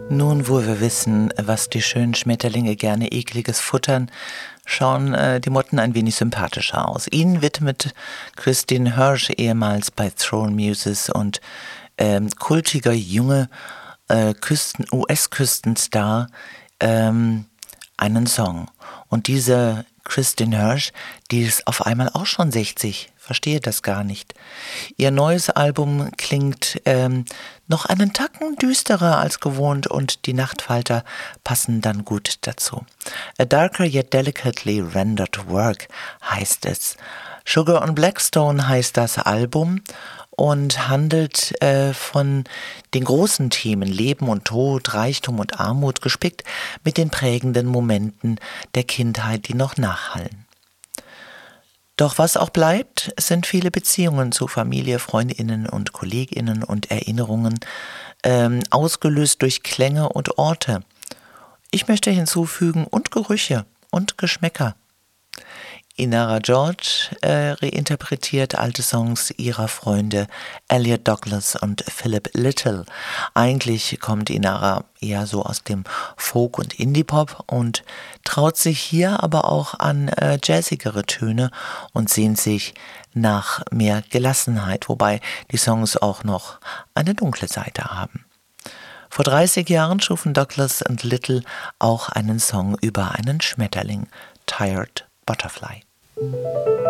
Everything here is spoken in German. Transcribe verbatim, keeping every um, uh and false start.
Nun, wo wir wissen, was die schönen Schmetterlinge gerne ekliges futtern, schauen äh, die Motten ein wenig sympathischer aus. Ihnen widmet Christine Hirsch, ehemals bei Throne Muses und ähm, kultiger junge äh, Küsten, U S-Küstenstar, ähm, einen Song. Und diese Christine Hirsch, die ist auf einmal auch schon sechzig, verstehe das gar nicht. Ihr neues Album klingt ähm, noch einen Tacken düsterer als gewohnt und die Nachtfalter passen dann gut dazu. A Darker Yet Delicately Rendered Work heißt es. Sugar on Blackstone heißt das Album und handelt äh, von den großen Themen Leben und Tod, Reichtum und Armut, gespickt mit den prägenden Momenten der Kindheit, die noch nachhallen. Doch was auch bleibt, sind viele Beziehungen zu Familie, Freundinnen und Kolleginnen und Erinnerungen, ähm, ausgelöst durch Klänge und Orte. Ich möchte hinzufügen, und Gerüche und Geschmäcker. Inara George äh, reinterpretiert alte Songs ihrer Freunde Elliot Douglas und Philip Little. Eigentlich kommt Inara eher so aus dem Folk- und Indie-Pop und traut sich hier aber auch an äh, jazzigere Töne und sehnt sich nach mehr Gelassenheit, wobei die Songs auch noch eine dunkle Seite haben. Vor dreißig Jahren schufen Douglas und Little auch einen Song über einen Schmetterling, Tired Butterfly.